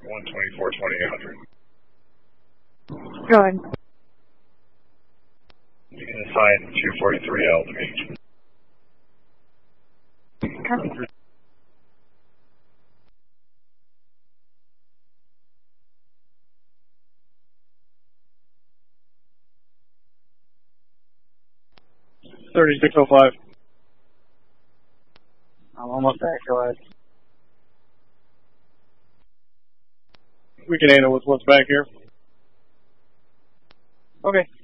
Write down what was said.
124-2000. Go ahead. You can assign 243L to me. Copy. $36.05. I'm almost back. Go ahead. We can handle with what's back here. Okay.